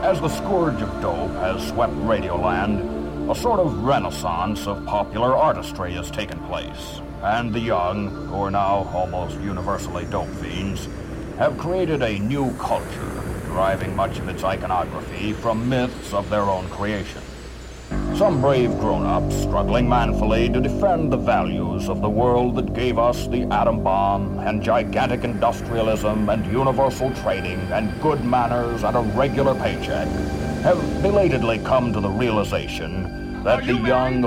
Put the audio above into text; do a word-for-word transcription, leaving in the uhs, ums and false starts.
As the scourge of dope has swept Radioland, a sort of renaissance of popular artistry has taken place, and the young, who are now almost universally dope fiends, have created a new culture, deriving much of its iconography from myths of their own creation. Some brave grown-ups struggling manfully to defend the values of the world that gave us the atom bomb and gigantic industrialism and universal trading and good manners and a regular paycheck have belatedly come to the realization that the young